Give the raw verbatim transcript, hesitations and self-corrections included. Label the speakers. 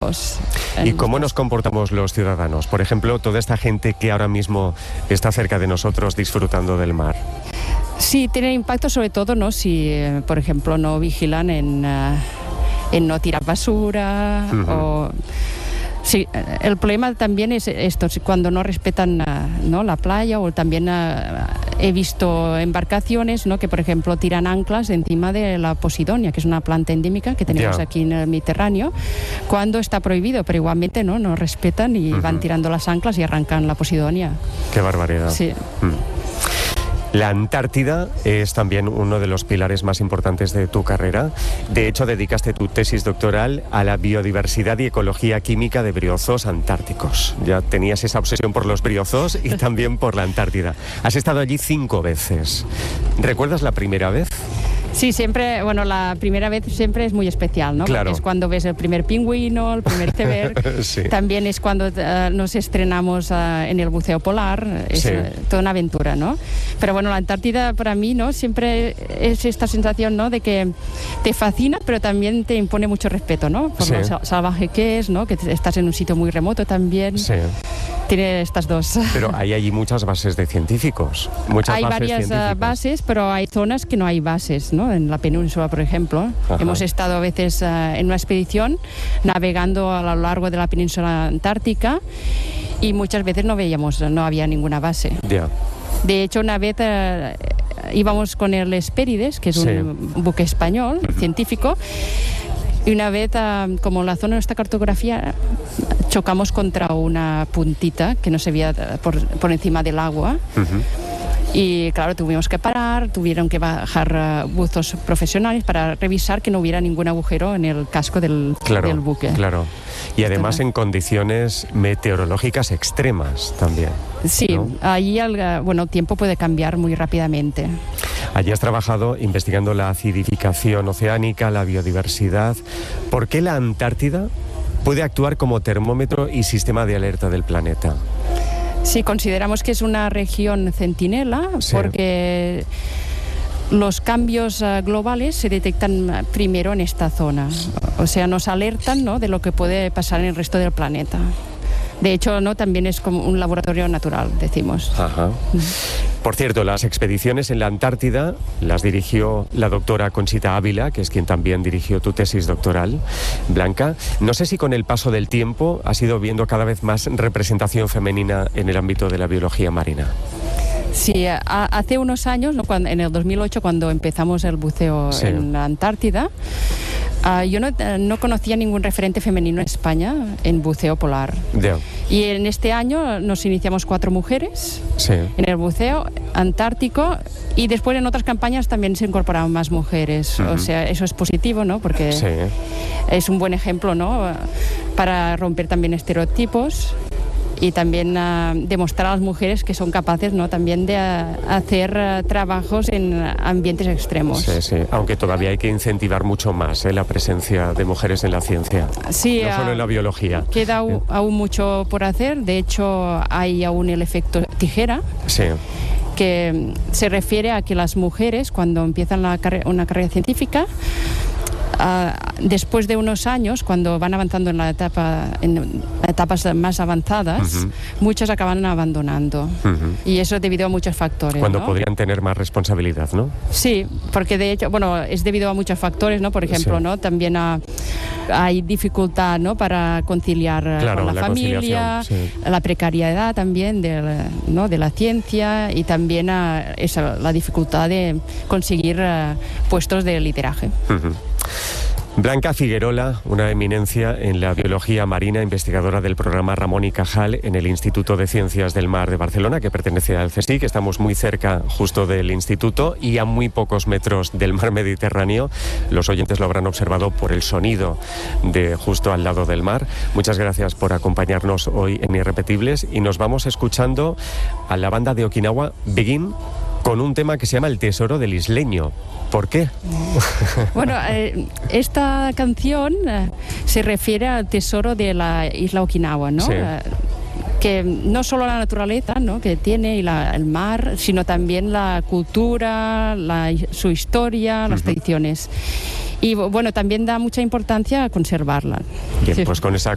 Speaker 1: todos.
Speaker 2: ¿Y cómo nos comportamos los ciudadanos? Por ejemplo, toda esta gente que ahora mismo está cerca de nosotros disfrutando del mar.
Speaker 1: Sí, tiene impacto sobre todo, ¿no? Si, eh, por ejemplo, no vigilan en, uh, en no tirar basura. Uh-huh. o... Sí, el problema también es esto, cuando no respetan uh, ¿no? la playa, o también uh, he visto embarcaciones, ¿no? que, por ejemplo, tiran anclas encima de la posidonia, que es una planta endémica que tenemos yeah. aquí en el Mediterráneo, cuando está prohibido, pero igualmente no, no respetan y uh-huh. van tirando las anclas y arrancan la posidonia.
Speaker 2: ¡Qué barbaridad!
Speaker 1: Sí.
Speaker 2: Mm. La Antártida es también uno de los pilares más importantes de tu carrera. De hecho, dedicaste tu tesis doctoral a la biodiversidad y ecología química de briozoos antárticos. Ya tenías esa obsesión por los briozoos y también por la Antártida. Has estado allí cinco veces. ¿Recuerdas la primera vez?
Speaker 1: Sí, siempre, bueno, la primera vez siempre es muy especial, ¿no?
Speaker 2: Claro.
Speaker 1: Porque es cuando ves el primer pingüino, el primer iceberg. Sí. También es cuando uh, nos estrenamos uh, en el buceo polar. Es sí. uh, toda una aventura, ¿no? Pero bueno, la Antártida para mí, ¿no? Siempre es esta sensación, ¿no? De que te fascina, pero también te impone mucho respeto, ¿no? Por sí. lo salvaje que es, ¿no? Que estás en un sitio muy remoto también.
Speaker 2: Sí.
Speaker 1: Tiene estas dos.
Speaker 2: Pero hay allí muchas bases de científicos. Muchas
Speaker 1: hay
Speaker 2: bases
Speaker 1: varias
Speaker 2: científicas.
Speaker 1: bases, pero hay zonas que no hay bases, ¿no? En la península, por ejemplo. Ajá. Hemos estado a veces uh, en una expedición navegando a lo largo de la península antártica y muchas veces no veíamos, no había ninguna base.
Speaker 2: Yeah.
Speaker 1: De hecho, una vez uh, íbamos con el Hespérides, que es sí. un buque español, uh-huh. científico, y una vez, uh, como la zona de nuestra cartografía, chocamos contra una puntita que no se veía por, por encima del agua. Uh-huh. Y claro, tuvimos que parar, tuvieron que bajar uh, buzos profesionales para revisar que no hubiera ningún agujero en el casco del,
Speaker 2: claro,
Speaker 1: del buque.
Speaker 2: Claro, y además en condiciones meteorológicas extremas también.
Speaker 1: Sí, ¿no? Allí el, bueno, el tiempo puede cambiar muy rápidamente.
Speaker 2: Allí has trabajado investigando la acidificación oceánica, la biodiversidad. ¿Por qué la Antártida puede actuar como termómetro y sistema de alerta del planeta?
Speaker 1: Sí, consideramos que es una región centinela sí. porque los cambios uh, globales se detectan primero en esta zona. O sea, nos alertan, ¿no? de lo que puede pasar en el resto del planeta. De hecho, ¿no? también es como un laboratorio natural, decimos.
Speaker 2: Ajá. Por cierto, las expediciones en la Antártida las dirigió la doctora Conchita Ávila, que es quien también dirigió tu tesis doctoral, Blanca. No sé si con el paso del tiempo has ido viendo cada vez más representación femenina en el ámbito de la biología marina.
Speaker 1: Sí, a, hace unos años, ¿no? Cuando, en el dos mil ocho, cuando empezamos el buceo sí. en la Antártida, uh, yo no, no conocía ningún referente femenino en España en buceo polar.
Speaker 2: Yeah.
Speaker 1: Y en este año nos iniciamos cuatro mujeres
Speaker 2: sí.
Speaker 1: en el buceo antártico y después en otras campañas también se incorporaron más mujeres. Uh-huh. O sea, eso es positivo, ¿no? Porque sí. es un buen ejemplo, ¿no? Para romper también estereotipos. Y también uh, demostrar a las mujeres que son capaces, ¿no? también de uh, hacer uh, trabajos en ambientes extremos.
Speaker 2: Sí, sí, aunque todavía hay que incentivar mucho más ¿eh? la presencia de mujeres en la ciencia,
Speaker 1: sí,
Speaker 2: no uh, solo en la biología.
Speaker 1: Queda aún, aún mucho por hacer, de hecho hay aún el efecto tijera.
Speaker 2: Sí.
Speaker 1: Que se refiere a que las mujeres, cuando empiezan la carre- una carrera científica, Uh, después de unos años, cuando van avanzando en la etapa en etapas más avanzadas, uh-huh. muchas acaban abandonando. Uh-huh. Y eso es debido a muchos factores.
Speaker 2: Cuando
Speaker 1: ¿no?
Speaker 2: podrían tener más responsabilidad, ¿no?
Speaker 1: Sí, porque de hecho, bueno, es debido a muchos factores, ¿no? Por ejemplo, sí. ¿no? También a, hay dificultad, ¿no? Para conciliar claro, con la, la familia, sí. la precariedad también de, ¿no? de la ciencia y también a esa, la dificultad de conseguir uh, puestos de lideraje.
Speaker 2: Uh-huh. Blanca Figuerola, una eminencia en la biología marina, investigadora del programa Ramón y Cajal en el Instituto de Ciencias del Mar de Barcelona, que pertenece al CSIC. Estamos muy cerca justo del instituto y a muy pocos metros del mar Mediterráneo. Los oyentes lo habrán observado por el sonido de justo al lado del mar. Muchas gracias por acompañarnos hoy en Irrepetibles y nos vamos escuchando a la banda de Okinawa, Begin, con un tema que se llama El Tesoro del Isleño. ¿Por qué?
Speaker 1: Bueno, eh, esta canción eh, se refiere al tesoro de la isla Okinawa, ¿no?
Speaker 2: Sí.
Speaker 1: Eh, que no solo la naturaleza, ¿no? que tiene y la, el mar, sino también la cultura, la, su historia, las uh-huh. tradiciones. Y bueno, también da mucha importancia a conservarla.
Speaker 2: Bien, sí. pues con esa